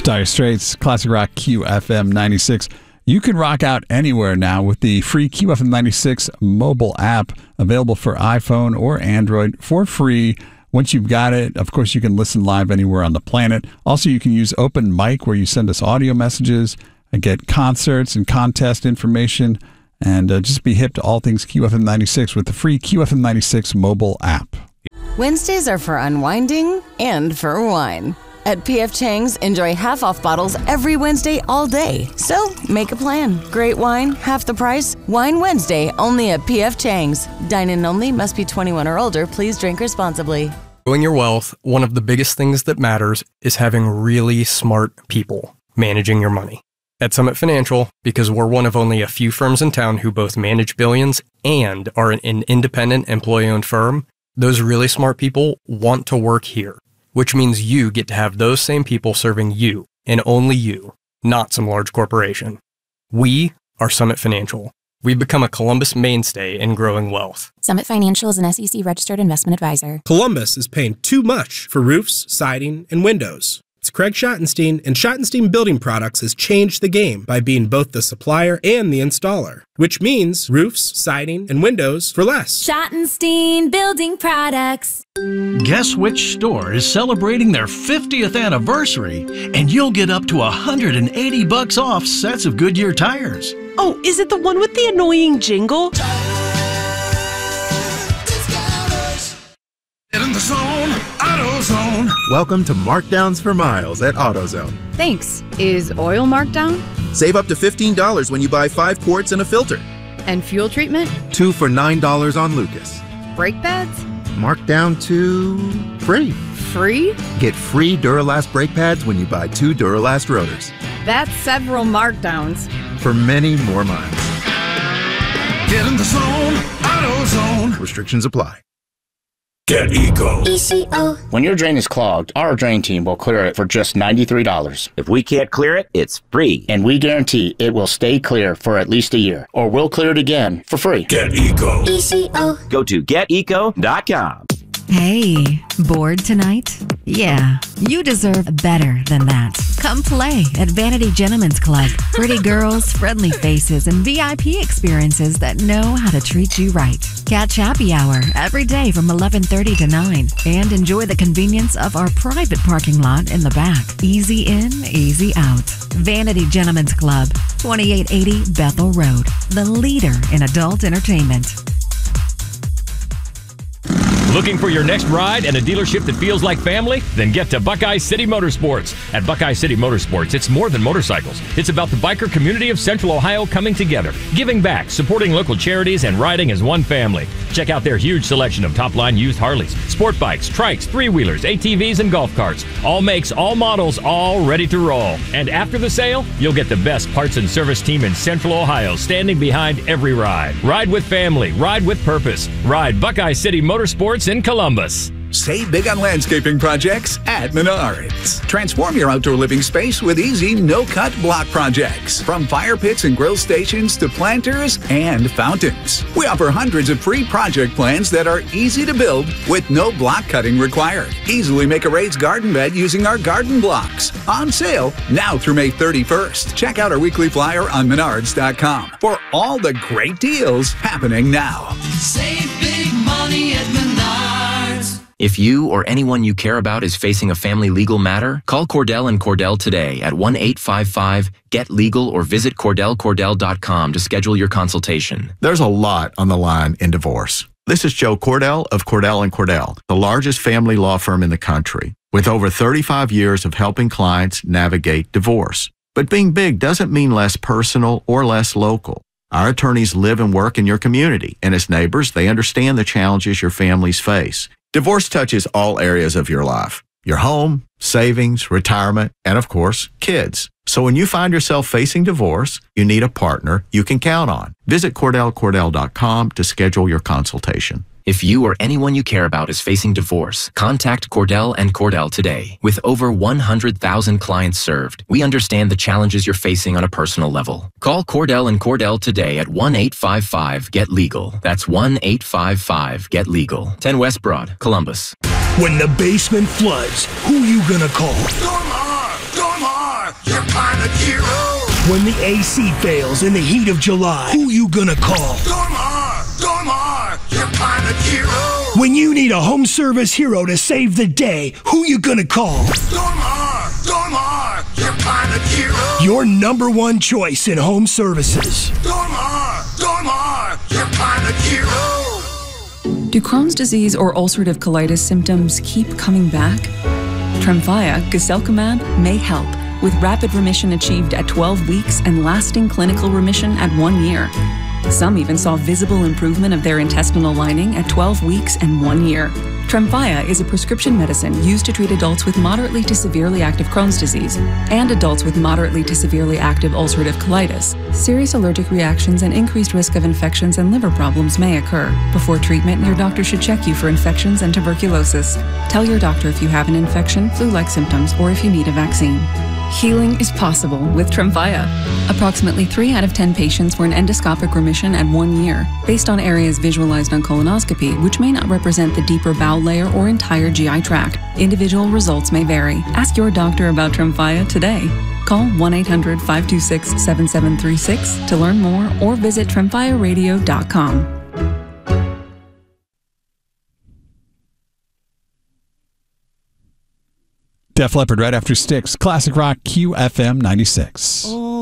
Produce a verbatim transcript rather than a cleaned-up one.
Dire Straits, Classic Rock Q F M ninety-six. You can rock out anywhere now with the free Q F M ninety-six mobile app available for iPhone or Android for free. Once you've got it, of course, you can listen live anywhere on the planet. Also, you can use Open Mic where you send us audio messages and get concerts and contest information and uh, just be hip to all things Q F M ninety-six with the free Q F M ninety-six mobile app. Wednesdays are for unwinding and for wine. At P F Chang's, enjoy half-off bottles every Wednesday all day. So, make a plan. Great wine, half the price. Wine Wednesday, only at P F Chang's. Dine-in only, must be twenty-one or older. Please drink responsibly. Growing your wealth, one of the biggest things that matters is having really smart people managing your money. At Summit Financial, because we're one of only a few firms in town who both manage billions and are an independent employee-owned firm, those really smart people want to work here, which means you get to have those same people serving you, and only you, not some large corporation. We are Summit Financial. We've become a Columbus mainstay in growing wealth. Summit Financial is an S E C-registered investment advisor. Columbus is paying too much for roofs, siding, and windows. It's Craig Schottenstein, and Schottenstein Building Products has changed the game by being both the supplier and the installer, which means roofs, siding, and windows for less. Schottenstein Building Products. Guess which store is celebrating their fiftieth anniversary, and you'll get up to one hundred eighty bucks off sets of Goodyear tires. Oh, is it the one with the annoying jingle? Get in the zone, AutoZone. Welcome to Markdowns for Miles at AutoZone. Thanks. Is oil marked down? Save up to fifteen dollars when you buy five quarts and a filter. And fuel treatment? Two for nine dollars on Lucas. Brake pads? Marked down to free. Free? Get free Duralast brake pads when you buy two Duralast rotors. That's several markdowns. For many more miles. Get in the zone, AutoZone. Restrictions apply. Get Eco. E C O. When your drain is clogged, our drain team will clear it for just ninety-three dollars. If we can't clear it, it's free. And we guarantee it will stay clear for at least a year, or we'll clear it again for free. Get Eco. E C O. Go to get eco dot com. Hey, bored tonight? Yeah, you deserve better than that. Come play at Vanity Gentlemen's Club. Pretty girls, friendly faces, and V I P experiences that know how to treat you right. Catch happy hour every day from eleven thirty to nine and enjoy the convenience of our private parking lot in the back. Easy in, easy out. Vanity Gentlemen's Club, twenty-eight eighty Bethel Road, the leader in adult entertainment. Looking for your next ride and a dealership that feels like family? Then get to Buckeye City Motorsports. At Buckeye City Motorsports, it's more than motorcycles. It's about the biker community of Central Ohio coming together, giving back, supporting local charities, and riding as one family. Check out their huge selection of top-line used Harleys, sport bikes, trikes, three-wheelers, A T Vs, and golf carts. All makes, all models, all ready to roll. And after the sale, you'll get the best parts and service team in Central Ohio standing behind every ride. Ride with family. Ride with purpose. Ride Buckeye City Motorsports in Columbus. Save big on landscaping projects at Menards. Transform your outdoor living space with easy, no-cut block projects. From fire pits and grill stations to planters and fountains. We offer hundreds of free project plans that are easy to build with no block cutting required. Easily make a raised garden bed using our garden blocks. On sale now through May thirty-first. Check out our weekly flyer on menards dot com for all the great deals happening now. Save big money at Menards. If you or anyone you care about is facing a family legal matter, call Cordell and Cordell today at one eight five five get legal or visit cordell cordell dot com to schedule your consultation. There's a lot on the line in divorce. This is Joe Cordell of Cordell and Cordell, the largest family law firm in the country, with over thirty-five years of helping clients navigate divorce. But being big doesn't mean less personal or less local. Our attorneys live and work in your community, and as neighbors, they understand the challenges your families face. Divorce touches all areas of your life, your home, savings, retirement, and of course, kids. So when you find yourself facing divorce, you need a partner you can count on. Visit cordell cordell dot com to schedule your consultation. If you or anyone you care about is facing divorce, contact Cordell and Cordell today. With over one hundred thousand clients served, we understand the challenges you're facing on a personal level. Call Cordell and Cordell today at one eight five five get legal. That's one eight five five get legal. ten West Broad, Columbus. When the basement floods, who you gonna call? Storm Hard! Storm Hard! pilot hero. When the A C fails in the heat of July, who you gonna call? Dormar, Dormar, your pilot hero. When you need a home service hero to save the day, who you gonna call? Dormar, Dormar, your pilot hero. Your number one choice in home services. Dormar, Dormar, your pilot hero. Do Crohn's disease or ulcerative colitis symptoms keep coming back? Tremfya, guselkumab, may help, with rapid remission achieved at twelve weeks and lasting clinical remission at one year. Some even saw visible improvement of their intestinal lining at twelve weeks and one year. Tremfya is a prescription medicine used to treat adults with moderately to severely active Crohn's disease and adults with moderately to severely active ulcerative colitis. Serious allergic reactions and increased risk of infections and liver problems may occur. Before treatment, your doctor should check you for infections and tuberculosis. Tell your doctor if you have an infection, flu-like symptoms, or if you need a vaccine. Healing is possible with Tremfya. Approximately three out of ten patients were in endoscopic remission at one year, based on areas visualized on colonoscopy, which may not represent the deeper bowel layer or entire G I tract. Individual results may vary. Ask your doctor about Tremfya today. Call one eight hundred, five two six, seven seven three six to learn more or visit tremfya radio dot com. Def Leppard right after Styx. Classic Rock Q F M ninety-six.